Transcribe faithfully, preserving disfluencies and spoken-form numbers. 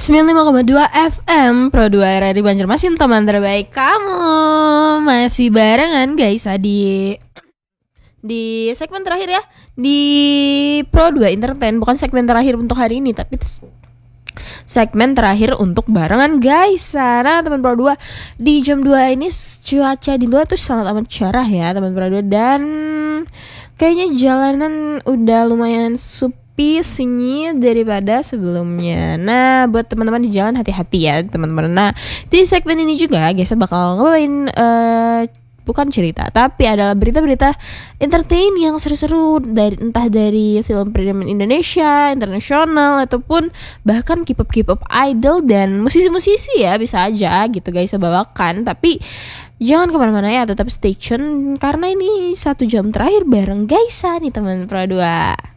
sembilan puluh lima koma dua F M Pro dua R R I Banjarmasin, teman terbaik kamu. Masih barengan guys di di segmen terakhir ya, di Pro dua Entertain. Bukan segmen terakhir untuk hari ini, tapi segmen terakhir untuk barengan guys. Nah teman Pro dua, di jam dua ini cuaca di luar tuh sangat amat cerah ya teman Pro dua. Dan kayaknya jalanan udah lumayan sup sunyi daripada sebelumnya. Nah, buat teman-teman di jalan hati-hati ya, teman-teman. Nah, di segmen ini juga guys bakal ngebawain uh, bukan cerita, tapi adalah berita-berita entertain yang seru-seru dari entah dari film film Indonesia, internasional, ataupun bahkan K-pop K-pop idol dan musisi-musisi ya, bisa aja gitu guys saya bawakan. Tapi jangan kemana-mana ya, tetap stay tune karena ini satu jam terakhir bareng Gaisa nih teman Pro dua.